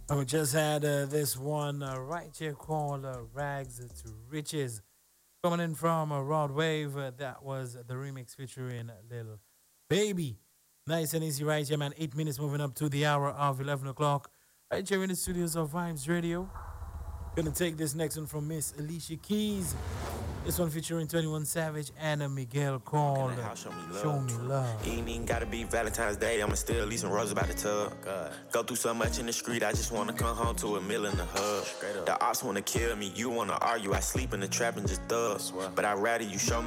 We just had this one right here called Rags to Riches. Coming in from Rod Wave, that was the remix featuring Lil Baby. Nice and easy right here, man. 8 minutes moving up to the hour of 11 o'clock. Right here in the studios of Vibes Radio. Gonna take this next one from Miss Alicia Keys. This one featuring 21 Savage and Miguel called Show Me Love. Ain't even gotta be Valentine's Day, I'ma still leave some roses by the tub. Go through so much in the street, I just wanna come home to a meal in the hub. The ops wanna kill me, you wanna argue, I sleep in the trap and just thug. But I'd rather you show me